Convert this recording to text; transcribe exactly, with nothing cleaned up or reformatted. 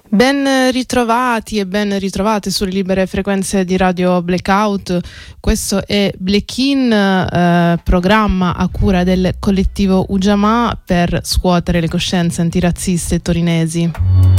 Ben ritrovati e ben ritrovate sulle libere frequenze di Radio Blackout. Questo è Black-In, eh, programma a cura del collettivo Ujamaa per scuotere le coscienze antirazziste torinesi.